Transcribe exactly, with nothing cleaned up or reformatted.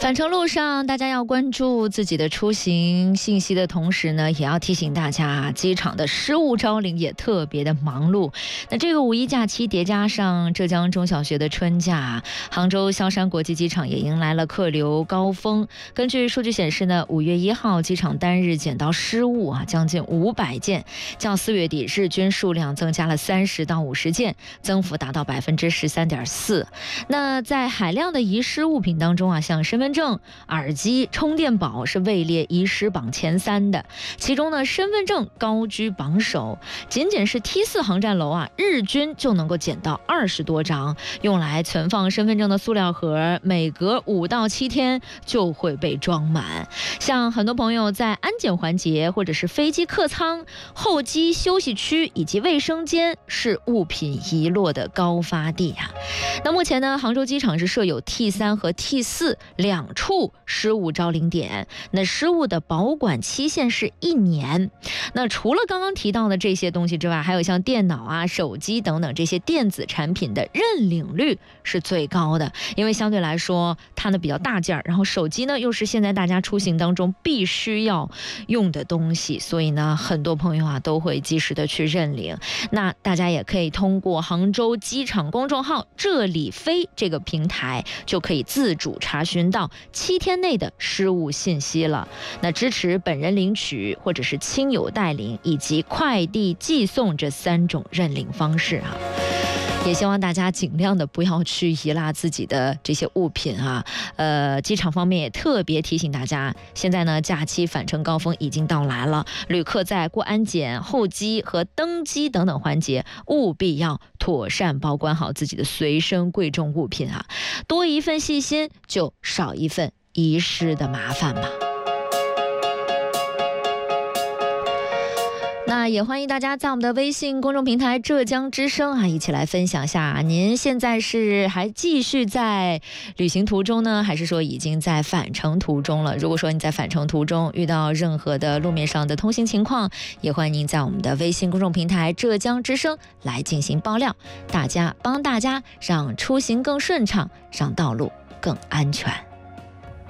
返程路上，大家要关注自己的出行信息的同时呢，也要提醒大家，机场的失物招领也特别的忙碌。那这个五一假期叠加上浙江中小学的春假，杭州萧山国际机场也迎来了客流高峰。根据数据显示呢，五月一号机场单日捡到失物啊，将近五百件，较四月底日均数量增加了三十到五十件，增幅达到百分之十三点四。那在海量的遗失物品当中啊，像身份证、耳机、充电宝是位列遗失榜前三的，其中呢，身份证高居榜首。仅仅是 T 四航站楼啊，日均就能够捡到二十多张，用来存放身份证的塑料盒，每隔五到七天就会被装满。像很多朋友在安检环节或者是飞机客舱、候机休息区以及卫生间是物品遗落的高发地啊。那目前呢，杭州机场是设有 T 三和 T 四两处失物招领点，那失物的保管期限是一年。那除了刚刚提到的这些东西之外，还有像电脑啊、手机等等这些电子产品的认领率是最高的，因为相对来说它呢比较大件，然后手机呢又是现在大家出行当中必须要用的东西，所以呢很多朋友啊都会及时的去认领。那大家也可以通过杭州机场公众号这里飞这个平台，就可以自主查询到七天内的失物信息了。那支持本人领取或者是亲友代领以及快递寄送这三种认领方式啊。也希望大家尽量的不要去遗落自己的这些物品啊。呃，机场方面也特别提醒大家，现在呢假期返程高峰已经到来了，旅客在过安检、候机和登机等等环节，务必要妥善保管好自己的随身贵重物品啊。多一份细心，就少一份遗失的麻烦吧。那也欢迎大家在我们的微信公众平台浙江之声啊，一起来分享一下，您现在是还继续在旅行途中呢，还是说已经在返程途中了？如果说你在返程途中遇到任何的路面上的通行情况，也欢迎您在我们的微信公众平台浙江之声来进行爆料，大家帮大家让出行更顺畅，让道路更安全。